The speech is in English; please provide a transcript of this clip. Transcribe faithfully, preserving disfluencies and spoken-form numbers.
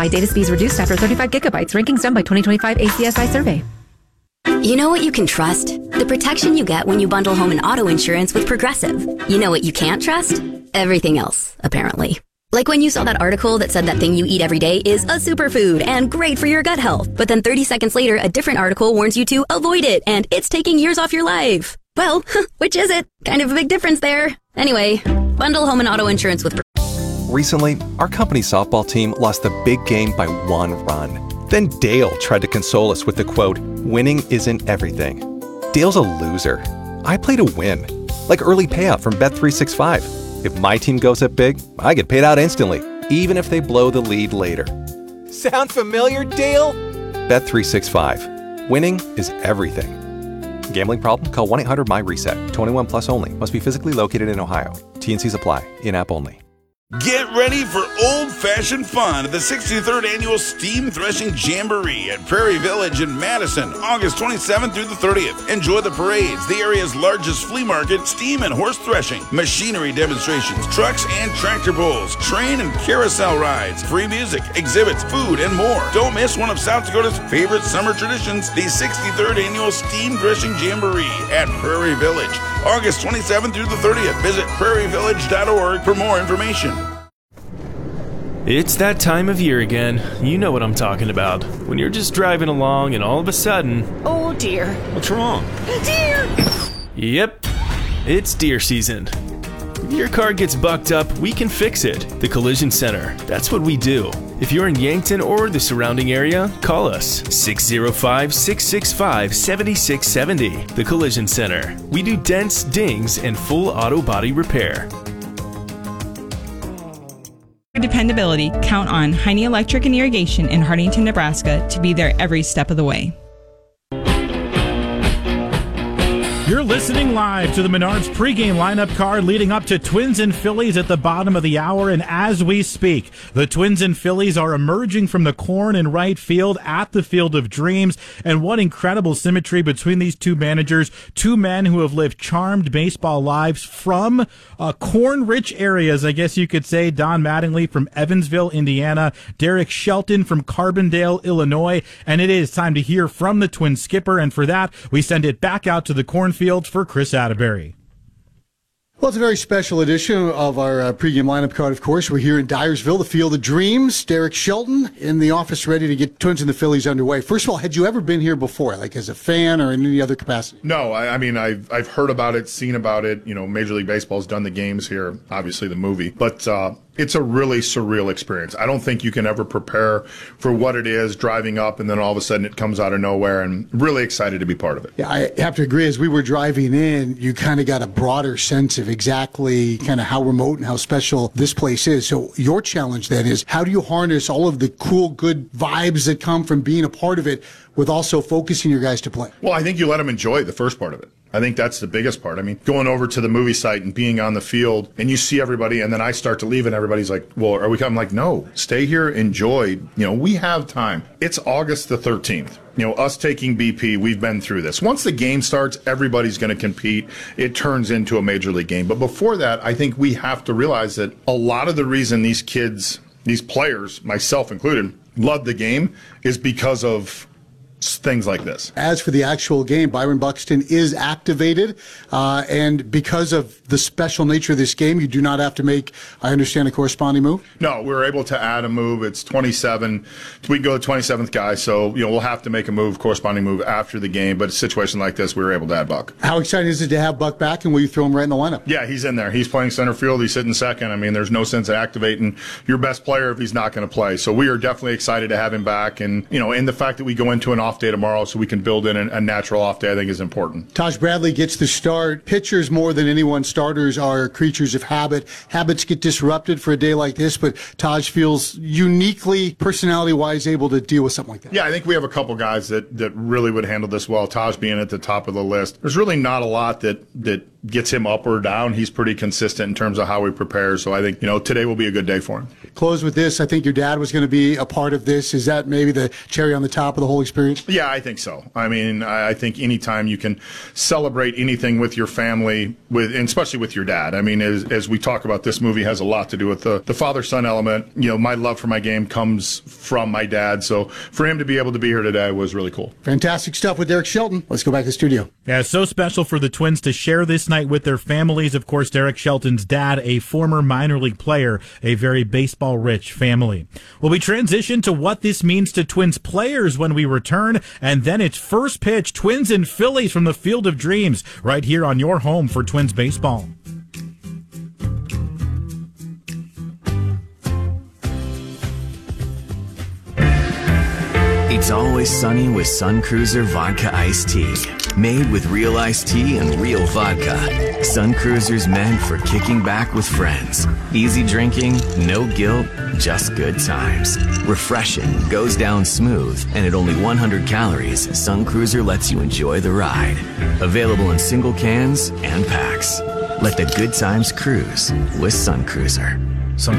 apply. Data speeds reduced after thirty-five gigabytes. Rankings done by twenty twenty-five A C S I survey. You know what you can trust? The protection you get when you bundle home and auto insurance with Progressive. You know what you can't trust? Everything else, apparently. Like when you saw that article that said that thing you eat every day is a superfood and great for your gut health. But then thirty seconds later, a different article warns you to avoid it and it's taking years off your life. Well, which is it? Kind of a big difference there. Anyway, bundle home and auto insurance with Progressive. Recently, our company softball team lost the big game by one run. Then Dale tried to console us with the quote, "Winning isn't everything." Dale's a loser. I play to win. Like early payout from Bet three sixty-five. If my team goes up big, I get paid out instantly, even if they blow the lead later. Sound familiar, Dale? Bet three sixty-five. Winning is everything. Gambling problem? Call one eight hundred M Y reset. twenty-one plus only. Must be physically located in Ohio. T N Cs apply. In-app only. Get ready for old-fashioned fun at the sixty-third Annual Steam Threshing Jamboree at Prairie Village in Madison, August twenty-seventh through the thirtieth. Enjoy the parades, the area's largest flea market, steam and horse threshing, machinery demonstrations, trucks and tractor pulls, train and carousel rides, free music, exhibits, food, and more. Don't miss one of South Dakota's favorite summer traditions, the sixty-third Annual Steam Threshing Jamboree at Prairie Village, August twenty-seventh through the thirtieth. Visit prairie village dot org for more information. It's that time of year again. You know what I'm talking about. When you're just driving along and all of a sudden... Oh dear. What's wrong? Deer! Yep, it's deer season. If your car gets bucked up, we can fix it. The Collision Center. That's what we do. If you're in Yankton or the surrounding area, call us. six oh five, six six five, seven six seven oh. The Collision Center. We do dents, dings, and full auto body repair. For dependability, count on Heine Electric and Irrigation in Hartington, Nebraska to be there every step of the way. You're listening live to the Menards pregame lineup card leading up to Twins and Phillies at the bottom of the hour. And as we speak, the Twins and Phillies are emerging from the corn in right field at the Field of Dreams. And what incredible symmetry between these two managers, two men who have lived charmed baseball lives from uh, corn-rich areas, I guess you could say. Don Mattingly from Evansville, Indiana, Derek Shelton from Carbondale, Illinois. And it is time to hear from the Twins skipper. And for that, we send it back out to the cornfield for Chris Atterbury. Well, it's a very special edition of our uh, pregame lineup card, of course. We're here in Dyersville, the Field of Dreams. Derek Shelton in the office ready to get Twins and the Phillies underway. First of all, had you ever been here before, like as a fan or in any other capacity? No, I, I mean, I've, I've heard about it, seen about it. You know, Major League Baseball's done the games here, obviously the movie. But uh, it's a really surreal experience. I don't think you can ever prepare for what it is driving up and then all of a sudden it comes out of nowhere, and really excited to be part of it. Yeah, I have to agree. As we were driving in, you kind of got a broader sense of exactly kind of how remote and how special this place is. So your challenge then is, how do you harness all of the cool, good vibes that come from being a part of it with also focusing your guys to play? Well, I think you let them enjoy the first part of it. I think that's the biggest part. I mean, going over to the movie site and being on the field and you see everybody and then I start to leave and everybody's like, well, are we coming? I'm like, no, stay here, enjoy. You know, we have time. It's August the thirteenth. You know, us taking B P, we've been through this. Once the game starts, everybody's going to compete. It turns into a major league game. But before that, I think we have to realize that a lot of the reason these kids, these players, myself included, love the game is because of things like this. As for the actual game, Byron Buxton is activated, uh, and because of the special nature of this game, you do not have to make, I understand, a corresponding move? No, we're able to add a move. It's twenty-seven. We can go to twenty-seventh guy, so you know we'll have to make a move, corresponding move after the game, but a situation like this, we were able to add Buck. How exciting is it to have Buck back, and will you throw him right in the lineup? Yeah, he's in there. He's playing center field. He's sitting second. I mean, there's no sense of activating your best player if he's not going to play. So we are definitely excited to have him back, and you know, and the fact that we go into an off day tomorrow so we can build in a natural off day, I think is important. Taj Bradley gets the start. Pitchers, more than anyone, starters are creatures of habit. Habits get disrupted for a day like this, but Taj feels uniquely, personality-wise, able to deal with something like that. Yeah, I think we have a couple guys that, that really would handle this well. Taj being at the top of the list. There's really not a lot that, that gets him up or down. He's pretty consistent in terms of how he prepares. So I think, you know, today will be a good day for him. Close with this. I think your dad was going to be a part of this. Is that maybe the cherry on the top of the whole experience? Yeah, I think so. I mean, I think anytime you can celebrate anything with your family, with and especially with your dad. I mean, as, as we talk about, this movie has a lot to do with the, the father-son element. You know, my love for my game comes from my dad. So for him to be able to be here today was really cool. Fantastic stuff with Derek Shelton. Let's go back to the studio. Yeah, it's so special for the Twins to share this night with their families. Of course, Derek Shelton's dad, a former minor league player, a very baseball-rich family. Well, we transition to what this means to Twins players when we return, and then it's first pitch, Twins and Phillies from the Field of Dreams, right here on your home for Twins baseball. It's always sunny with Sun Cruiser Vodka Iced Tea. Made with real iced tea and real vodka. Sun Cruiser's meant for kicking back with friends. Easy drinking, no guilt, just good times. Refreshing, goes down smooth, and at only one hundred calories, Sun Cruiser lets you enjoy the ride. Available in single cans and packs. Let the good times cruise with Sun Cruiser.